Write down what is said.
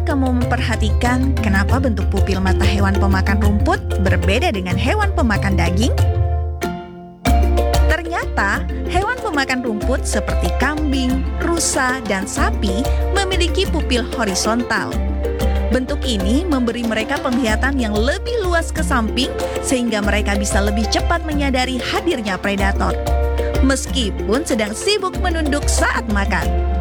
kamu memperhatikan kenapa bentuk pupil mata hewan pemakan rumput berbeda dengan hewan pemakan daging? Ternyata, hewan pemakan rumput seperti kambing, rusa, dan sapi memiliki pupil horizontal. Bentuk ini memberi mereka penglihatan yang lebih luas ke samping sehingga mereka bisa lebih cepat menyadari hadirnya predator, meskipun sedang sibuk menunduk saat makan.